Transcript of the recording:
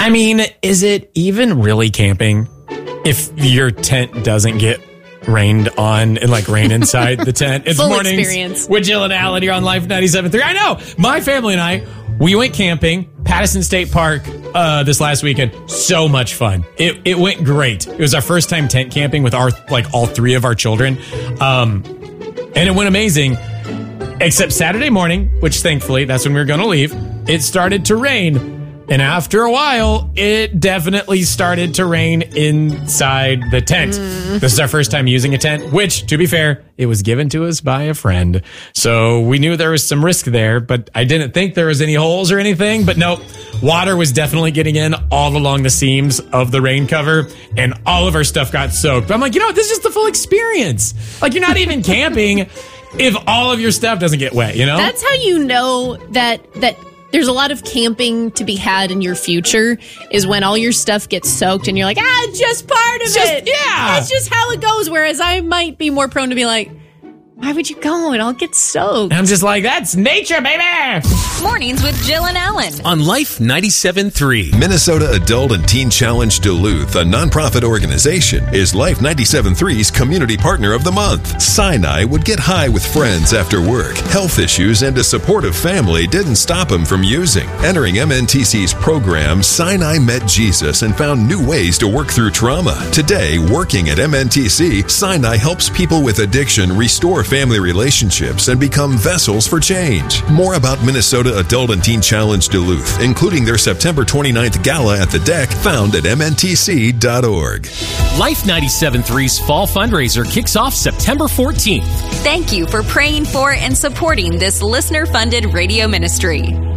I mean, is it even really camping if your tent doesn't get rained on and like rain inside the tent? It's Full mornings experience. with Jill and Alan here on Life 97.3. I know. My family and I, we went camping, Patterson State Park, this last weekend. So much fun. It went great. It was our first time tent camping with all three of our children. And it went amazing. Except Saturday morning, which thankfully that's when we were going to leave, it started to rain. And after a while, it definitely started to rain inside the tent. This is our first time using a tent, which, to be fair, it was given to us by a friend. So we knew there was some risk there, but I didn't think there was any holes or anything. But no, water was definitely getting in all along the seams of the rain cover, and all of our stuff got soaked. But I'm like, this is the full experience. Like, you're not even camping if all of your stuff doesn't get wet, That's how you know that there's a lot of camping to be had in your future, is when all your stuff gets soaked and you're like, just part of it. Yeah. That's just how it goes. Whereas I might be more prone to be like, why would you go? It all gets soaked. I'm just like, that's nature, baby. Mornings with Jill and Alan on Life 97.3. Minnesota Adult and Teen Challenge Duluth, a nonprofit organization, is Life 97.3's Community Partner of the Month. Sinai would get high with friends after work. Health issues and a supportive family didn't stop him from using. Entering MNTC's program, Sinai met Jesus and found new ways to work through trauma. Today, working at MNTC, Sinai helps people with addiction restore family relationships and become vessels for change. More about Minnesota Adult and Teen Challenge Duluth, including their September 29th gala at the Deck, found at mntc.org. Life 97.3's fall fundraiser kicks off September 14th. Thank you for praying for and supporting this listener-funded radio ministry.